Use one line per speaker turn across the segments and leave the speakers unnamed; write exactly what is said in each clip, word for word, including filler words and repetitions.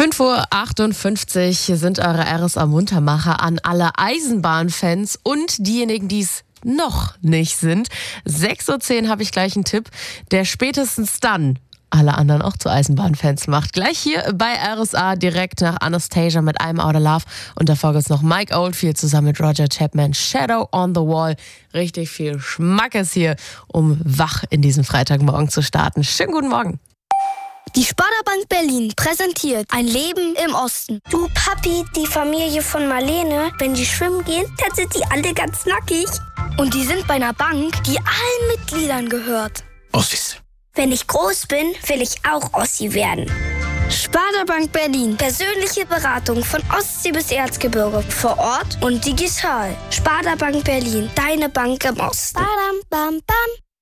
fünf Uhr achtundfünfzig sind eure R S A-Muntermacher an alle Eisenbahnfans und diejenigen, die es noch nicht sind. sechs Uhr zehn habe ich gleich einen Tipp, der spätestens dann alle anderen auch zu Eisenbahnfans macht. Gleich hier bei R S A direkt nach Anastasia mit I'm Outta Love. Und davor gibt es noch Mike Oldfield zusammen mit Roger Chapman, Shadow on the Wall. Richtig viel Schmackes hier, um wach in diesen Freitagmorgen zu starten. Schönen guten Morgen.
Die Sparda-Bank Berlin präsentiert ein Leben im Osten.
Du Papi, die Familie von Marlene, wenn die schwimmen gehen, dann sind die alle ganz nackig.
Und die sind bei einer Bank, die allen Mitgliedern gehört.
Ossis.
Wenn ich groß bin, will ich auch Ossi werden.
Sparda-Bank Berlin.
Persönliche Beratung von Ostsee bis Erzgebirge. Vor Ort und digital. Sparda-Bank Berlin. Deine Bank im Osten.
Badam, bam, bam.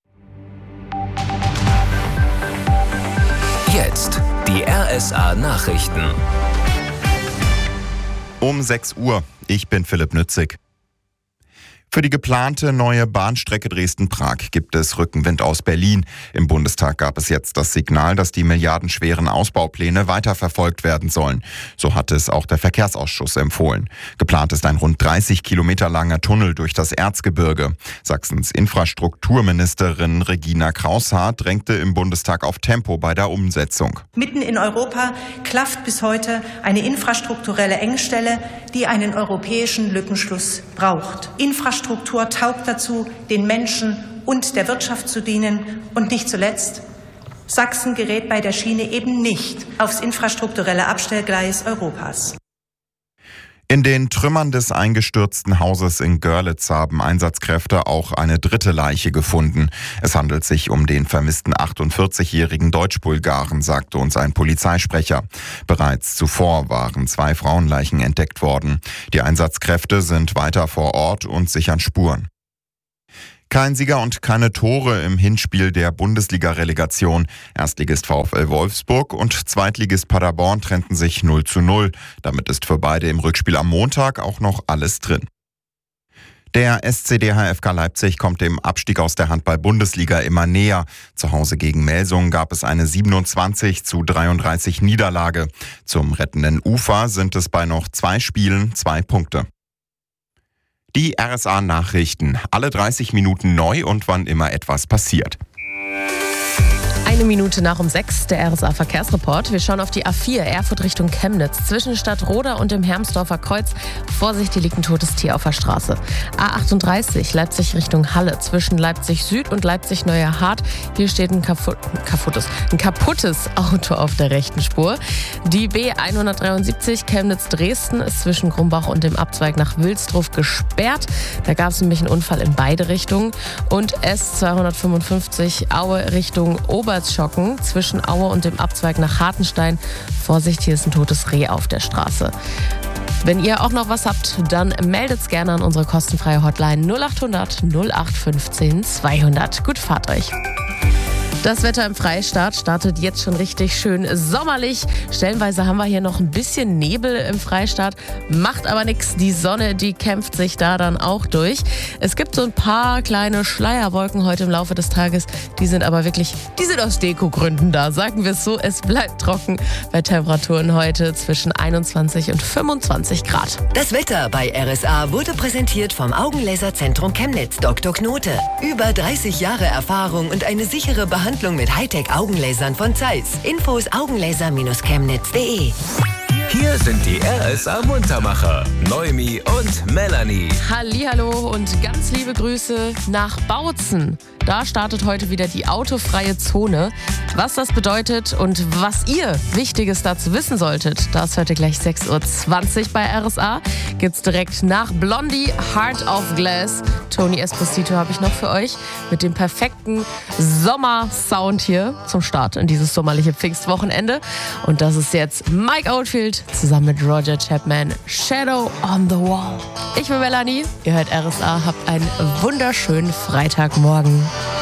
Jetzt die R S A-Nachrichten.
Um sechs Uhr. Ich bin Philipp Nützig. Für die geplante neue Bahnstrecke Dresden-Prag gibt es Rückenwind aus Berlin. Im Bundestag gab es jetzt das Signal, dass die milliardenschweren Ausbaupläne weiterverfolgt werden sollen. So hat es auch der Verkehrsausschuss empfohlen. Geplant ist ein rund dreißig Kilometer langer Tunnel durch das Erzgebirge. Sachsens Infrastrukturministerin Regina Kraushaar drängte im Bundestag auf Tempo bei der Umsetzung.
Mitten in Europa klafft bis heute eine infrastrukturelle Engstelle, die einen europäischen Lückenschluss braucht. Infrastruktur Infrastruktur taugt dazu, den Menschen und der Wirtschaft zu dienen. Und nicht zuletzt, Sachsen gerät bei der Schiene eben nicht aufs infrastrukturelle Abstellgleis Europas.
In den Trümmern des eingestürzten Hauses in Görlitz haben Einsatzkräfte auch eine dritte Leiche gefunden. Es handelt sich um den vermissten achtundvierzigjährigen Deutsch-Bulgaren, sagte uns ein Polizeisprecher. Bereits zuvor waren zwei Frauenleichen entdeckt worden. Die Einsatzkräfte sind weiter vor Ort und sichern Spuren. Kein Sieger und keine Tore im Hinspiel der Bundesliga-Relegation. Erstligist VfL Wolfsburg und Zweitligist Paderborn trennten sich null zu null. Damit ist für beide im Rückspiel am Montag auch noch alles drin. Der S C D H F K Leipzig kommt dem Abstieg aus der Handball-Bundesliga immer näher. Zu Hause gegen Melsungen gab es eine siebenundzwanzig zu dreiunddreißig Niederlage. Zum rettenden Ufer sind es bei noch zwei Spielen zwei Punkte. Die R S A-Nachrichten. Alle dreißig Minuten neu und wann immer etwas passiert.
Eine Minute nach um sechs, der R S A-Verkehrsreport. Wir schauen auf die A vier, Erfurt Richtung Chemnitz. Zwischen Stadtroda und dem Hermsdorfer Kreuz. Vorsicht, hier liegt ein totes Tier auf der Straße. A achtunddreißig, Leipzig Richtung Halle. Zwischen Leipzig Süd und Leipzig Neuer Hart. Hier steht ein, kaputt, kaputtes, ein kaputtes Auto auf der rechten Spur. Die B hundertdreiundsiebzig, Chemnitz-Dresden, ist zwischen Grumbach und dem Abzweig nach Wilsdruf gesperrt. Da gab es nämlich einen Unfall in beide Richtungen. Und S zweihundertfünfundfünfzig, Aue Richtung Ober Schocken zwischen Aue und dem Abzweig nach Hartenstein. Vorsicht, hier ist ein totes Reh auf der Straße. Wenn ihr auch noch was habt, dann meldet's gerne an unsere kostenfreie Hotline null achthundert null acht fünfzehn zweihundert. Gut Fahrt euch. Das Wetter im Freistaat startet jetzt schon richtig schön sommerlich. Stellenweise haben wir hier noch ein bisschen Nebel im Freistaat. Macht aber nichts. Die Sonne, die kämpft sich da dann auch durch. Es gibt so ein paar kleine Schleierwolken heute im Laufe des Tages. Die sind aber wirklich, die sind aus Dekogründen da. Sagen wir es so, es bleibt trocken bei Temperaturen heute zwischen einundzwanzig und fünfundzwanzig Grad.
Das Wetter bei R S A wurde präsentiert vom Augenlaserzentrum Chemnitz, Doktor Knote. Über dreißig Jahre Erfahrung und eine sichere Behandlung mit Hightech-Augenlasern von Zeiss. Infos augenlaser Bindestrich chemnitz punkt de.
Hier sind die R S A-Muntermacher, Noemi und Melanie.
Hallihallo und ganz liebe Grüße nach Bautzen. Da startet heute wieder die autofreie Zone. Was das bedeutet und was ihr Wichtiges dazu wissen solltet, das hört ihr gleich sechs Uhr zwanzig bei R S A. Gibt's direkt nach Blondie, Heart of Glass. Tony Esposito habe ich noch für euch mit dem perfekten Sommersound hier zum Start in dieses sommerliche Pfingstwochenende. Und das ist jetzt Mike Oldfield zusammen mit Roger Chapman, Shadow on the Wall. Ich bin Melanie, ihr hört R S A, habt einen wunderschönen Freitagmorgen.